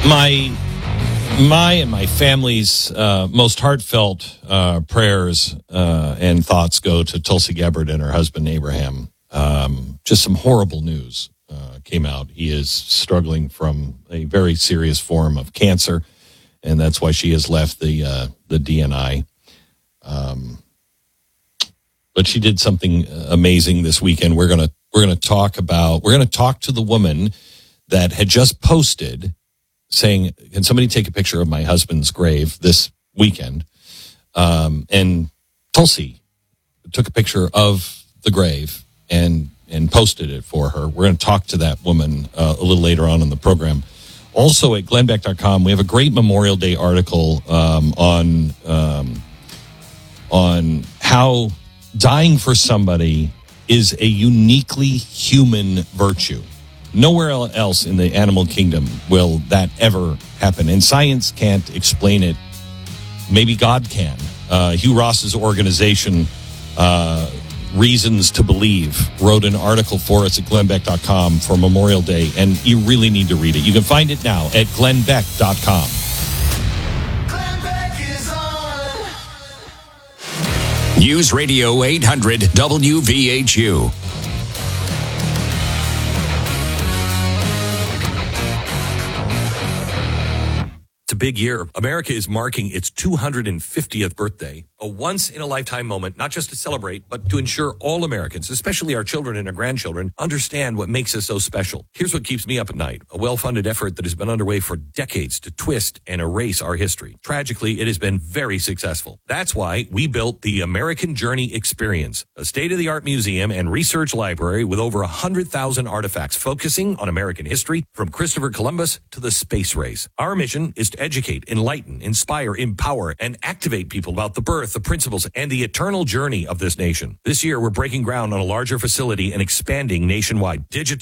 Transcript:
My and my family's most heartfelt prayers and thoughts go to Tulsi Gabbard and her husband Abraham. Just some horrible news came out. He is struggling from a very serious form of cancer, and that's why she has left the DNI. But she did something amazing this weekend. We're gonna talk to the woman that had just posted saying, "Can somebody take a picture of my husband's grave this weekend?" And Tulsi took a picture of the grave and posted it for her. We're going to talk to that woman a little later on in the program. Also at glennbeck.com, we have a great Memorial Day article on how dying for somebody is a uniquely human virtue. Nowhere else in the animal kingdom will that ever happen. And science can't explain it. Maybe God can. Hugh Ross's organization, Reasons to Believe, wrote an article for us at glennbeck.com for Memorial Day, and you really need to read it. You can find it now at glennbeck.com. Glenn Beck is on. News Radio 800 WVHU. It's a big year. America is marking its 250th birthday, a once-in-a-lifetime moment, not just to celebrate, but to ensure all Americans, especially our children and our grandchildren, understand what makes us so special. Here's what keeps me up at night: a well-funded effort that has been underway for decades to twist and erase our history. Tragically, it has been very successful. That's why we built the American Journey Experience, a state-of-the-art museum and research library with over 100,000 artifacts focusing on American history from Christopher Columbus to the space race. Our mission is to educate, enlighten, inspire, empower, and activate people about the birth, the principles, and the eternal journey of this nation. This year, we're breaking ground on a larger facility and expanding nationwide.